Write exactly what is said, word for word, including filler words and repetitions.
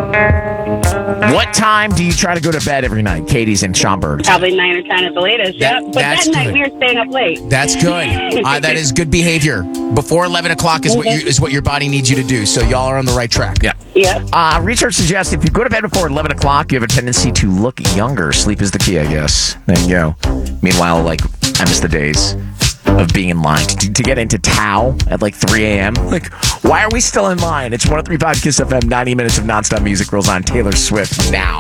What time do you try to go to bed every night? Katie's in Schaumburg. Probably nine or ten at the latest. That- Yep. But that's that night good. we were staying up late. That's good. Uh, that is good behavior. Before eleven o'clock is what you, is what your body needs you to do. So y'all are on the right track. Yeah. Yep. Uh, research suggests if you go to bed before eleven o'clock, you have a tendency to look younger. Sleep is the key, I guess. There you go. Meanwhile, like, I miss the days of being in line to, to get into Tao at like three a.m. Like, why are we still in line? It's one oh three point five Kiss F M, ninety minutes of nonstop music rolls on. Taylor Swift now.